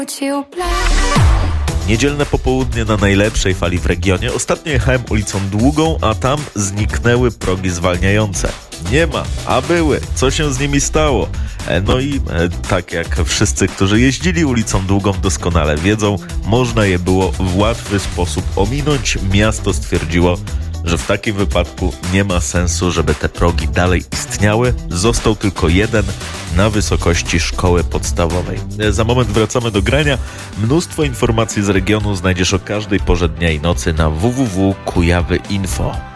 Niedzielne popołudnie na najlepszej fali w regionie. Ostatnio jechałem ulicą Długą, a tam zniknęły progi zwalniające. Nie ma, a były. Co się z nimi stało? No i tak jak wszyscy, którzy jeździli ulicą Długą doskonale wiedzą, można je było w łatwy sposób ominąć. Miasto stwierdziło, że w takim wypadku nie ma sensu, żeby te progi dalej istniały. Został tylko jeden na wysokości szkoły podstawowej. Za moment wracamy do grania. Mnóstwo informacji z regionu znajdziesz o każdej porze dnia i nocy na www.kujawy.info.